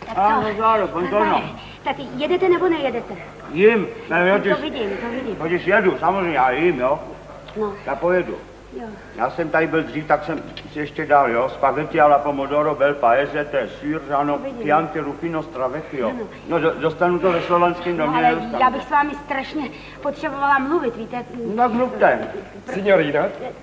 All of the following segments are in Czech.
Tak Ano, záro, kontorno. Tak jedete nebo nejedete? Jím. To vidím. Když jedu, samozřejmě, já jím, jo. No. Já pojedu. Jo. Já jsem tady byl dřív, tak jsem si ještě dal, jo. Spaghetti alla pomodoro, bel paese, to je sýr, žáno, Chianti, Rufino, Stravecchio. No, dostanu to ve Slovanském domě, ale nedostanu. já bych s vámi strašně potřebovala mluvit, víte? No, mluvte. Signorina?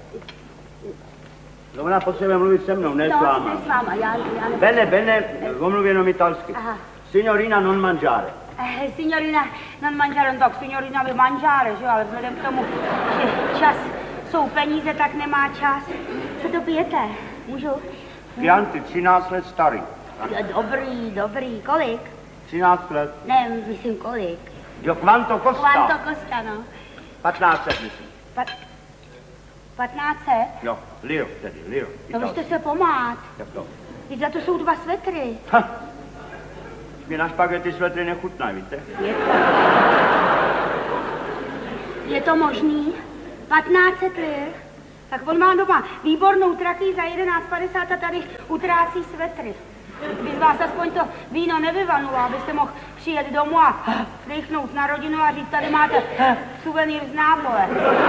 No, ona potřebuje mluvit se mnou, ne s váma. Ne s váma, já ne... Bene, omluv jenom italsky. Aha. Signorina non mangiare. Signorina non mangiare, no tak signorina vy mangiare, že jo, ale vzhledem k tomu, že čas jsou peníze, tak nemá čas. Co to pijete? Můžu? Chianti, 13 let starý. Dobrý, kolik? 13 let. Ne, myslím kolik. Jo, quanto costa? Quanto costa, no. 1500, myslím. 1500? Jo, liro tedy, liro. No vy jste se pomát. Jak to? Vždyť za to jsou 2 svetry. Ha. Mě na špagety svetry nechutnají, víte? Je to možný? 1500 lir? Tak on má doma výbornou traky za 11,50 a tady utrácí svetry. By z vás aspoň to víno nevyvanulo, abyste mohl přijet domů a dechnout na rodinu a říct, tady máte suvenýr z Nápole.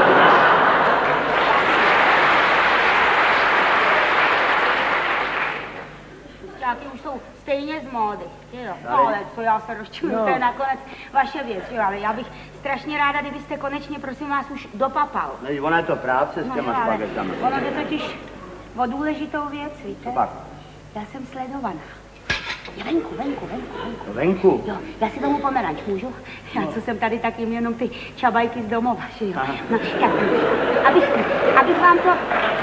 Taky už jsou stejně z módy, jo. No, ale to já se rozčiluju, to je nakonec vaše věc, jo, ale já bych strašně ráda, kdybyste konečně, prosím vás, už dopapal. No, ona je to práce s těma špagetama. Ono jde totiž o důležitou věc, víte? Pak. Já jsem sledovaná. Je venku. Venku? Jo, já si tomu pomeranč můžu? Já co jsem tady, tak jim jenom ty čabajky z domova, že jo. No, tak, abych vám to...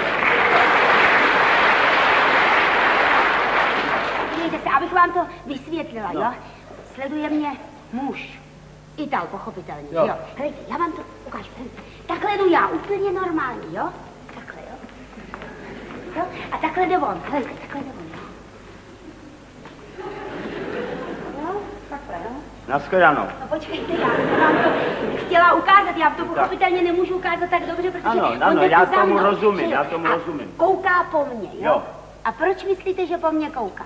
Abych vám to vysvětlila, jo? Sleduje mě muž. Ital, pochopitelně, jo. Hejte, já vám to ukážu. Takhle jdu já, úplně normálně, jo? Takhle, jo? A takhle jde on, hejte, takhle jde on, jo? Takhle, jo? Naschledanou. No počkejte, já vám to chtěla ukázat, já to pochopitelně nemůžu ukázat tak dobře, protože ano, já tomu rozumím, Kouká po mně, jo? Jo. A proč myslíte, že po mně kouká?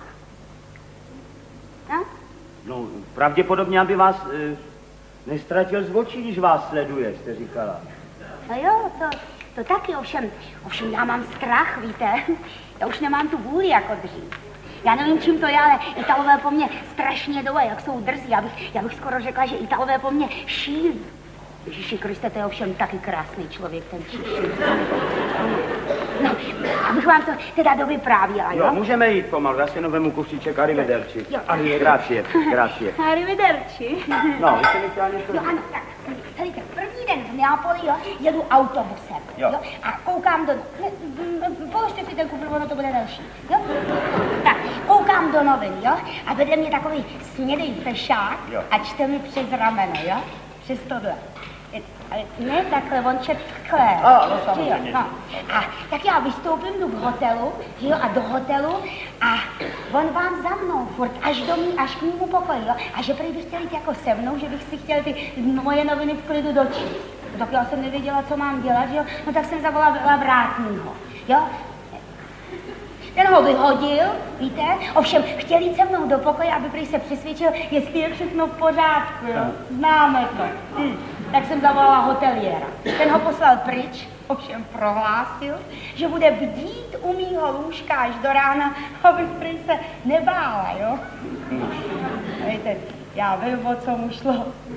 No, pravděpodobně, aby vás nestratil z očí, když vás sleduje, jste říkala. No jo, to taky, ovšem já mám strach, víte, já už nemám tu vůli jako dřív. Já nevím, čím to je, ale Italové po mně strašně jdou, jak jsou drzí, já bych skoro řekla, že Italové po mně šílí. Ježíši Kriste, to je ovšem taky krásný člověk, ten Číšin. No, abych vám to teda dovyprávěla, jo? Jo, můžeme jít pomalu, já si jenom vemu kusíček, arrivederci. Jo. Grazie. Arrivederci. No, vy jste mi chtěla něco říct? Jo, ano, tak, helejte, první den v Neapoli, jo, jedu autobusem, jo, a koukám do... Položte si ten kufr, ono to bude další, jo? Tak, koukám do novin, jo, a vedle mě takový smědej fešák a čte mi přes rameno, jo, přes tohle. Ne takhle, on čet takhle. No samozřejmě. No. A tak já vystoupím, jdu k hotelu, jo, a do hotelu a on vám za mnou furt, až k mému pokoji, jo, a že prý bych chtěl jít jako se mnou, že bych si chtěl ty moje noviny v klidu dočíst. Tak já jsem nevěděla, co mám dělat, jo, no tak jsem zavolala vrátního, jo. Ten ho vyhodil, víte, ovšem chtěl jít se mnou do pokoje, aby prý se přesvědčil, jestli je všechno v pořádku, jo. Známe to. Tak jsem zavolala hoteliéra. Ten ho poslal pryč, ovšem prohlásil, že bude bdít u mýho lůžka až do rána, abych prý se nebála, jo. Víte, já vím, o co mu šlo.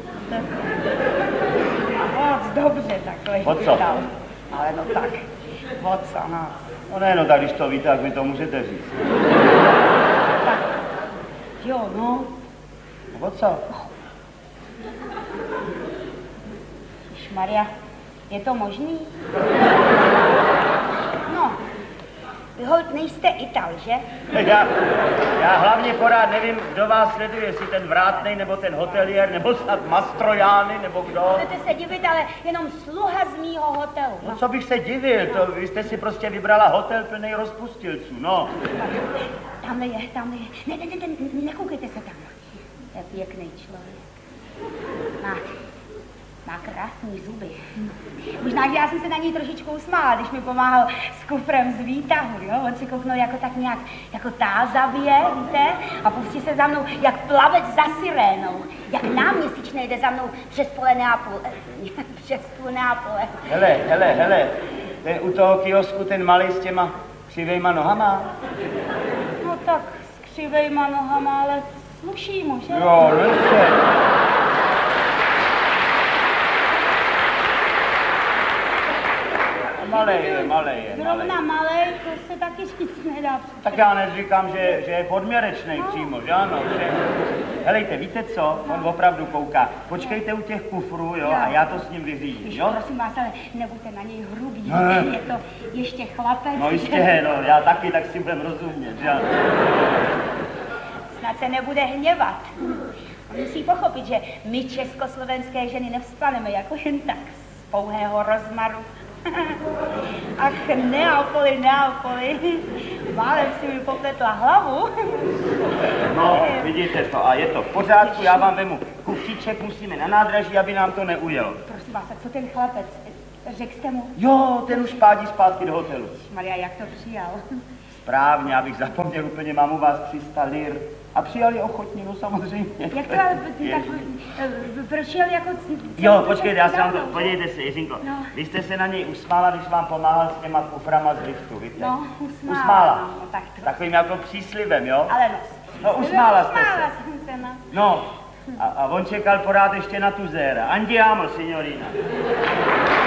Moc dobře takhle chytal. Ale no tak, o co, no. No ne, no tak když to víte, tak mi to můžete říct. Tak, jo, no. O co? Maria, je to možný? No, vy holt nejste Ital, že? Já hlavně pořád nevím, kdo vás sleduje, jestli ten vrátnej, nebo ten hoteliér, nebo snad Mastrojány, nebo kdo. Budete se divit, ale jenom sluha z mýho hotelu. No co bych se divil, vy jste si prostě vybrala hotel plný rozpustilců, no. Tamhle je. Ne, nekoukejte se tam. To je pěkný člověk. Má krásný zuby. Možná, že já jsem se na něj trošičku usmála, když mi pomáhal s kufrem z výtahu, jo? On si kouknul jako tak nějak, jako tázavě, víte? A pustí se za mnou, jak plavec za sirénou. Jak náměsíčný jde za mnou přes pole Neapole. Přes půl Neapole. Hele, ten u toho kiosku, ten malý s těma křivejma nohama. No tak s křivejma nohama, ale sluší mu, že? Jo, dobře. Malej je. Zrovna malej, to se taky říct nedá. Tak já neříkám, že je podměrečnej přímo, že ano? Že... Helejte, víte co? On opravdu kouká. Počkejte u těch kufrů, jo, a já to s ním vyřídím, jo? Prosím vás, ale nebuďte na něj hrubý, Ne. je to ještě chlapec. No jistě, no, já taky, tak si budem rozumět, že ano? Snad se nebude hněvat. On musí pochopit, že my československé ženy nevzplaneme jako jen tak z pouhého rozmaru. Ach, Neapoli, málem si mi popletla hlavu. No, vidíte to, a je to v pořádku, já vám vemu kufříček, musíme na nádraží, aby nám to neujelo. Prosím vás, a co ten chlapec? Řekl jste mu? Jo, ten už pádí zpátky do hotelu. Maria, jak to přijal? Správně, abych zapomněl úplně, mám u vás 300 lir. A přijali ochotně, no samozřejmě. Jak to ale tak prošel jako... Jo, počkejte, já se vám to, podívejte se, Jiřinko. No. Vy jste se na něj usmála, když vám pomáhal s těma kuframa z liftu, víte? No, usmála. Usmála. No, tak to... Takovým jako příslibem, jo? Ale No, usmála jste se. Usmála jsem se, no. No, a on čekal pořád ještě na tu zéra. Andiamo, signorina.